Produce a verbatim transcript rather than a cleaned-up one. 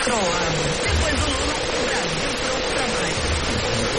controlado. Depois do Lula, o Brasil pronto para